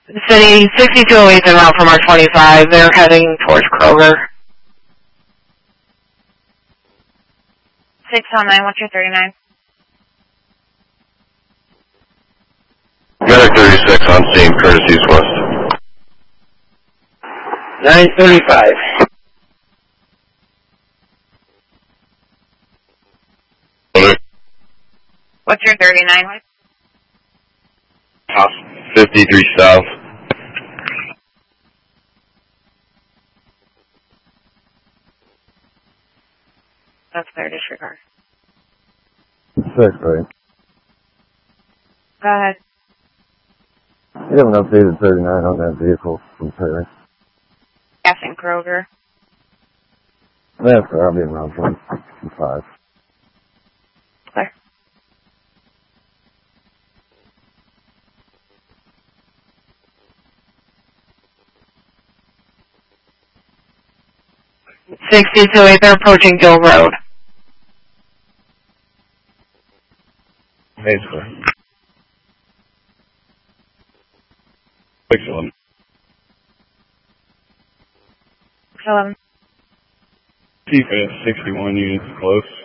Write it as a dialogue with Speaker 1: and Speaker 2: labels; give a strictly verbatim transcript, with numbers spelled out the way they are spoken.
Speaker 1: City sixty-two oh eight and out from our twenty-five. They're heading towards Kroger.
Speaker 2: six oh nine, what's your thirty-nine?
Speaker 3: Medic thirty-six on scene, Curtis East West.
Speaker 4: nine thirty-five.
Speaker 2: What's your thirty-nine?
Speaker 3: House fifty-three South.
Speaker 2: That's clear, disregard.
Speaker 5: Six, right?
Speaker 2: Go ahead.
Speaker 5: You have an updated thirty-nine on that vehicle from Perry.
Speaker 2: Guessing Kroger.
Speaker 5: That's fair, I'll be around twenty-five.
Speaker 2: Clear.
Speaker 1: sixty-two oh eight, they're approaching Gill Road.
Speaker 3: Basically. Excellent.
Speaker 2: eleven.
Speaker 3: C F A S sixty-one units close.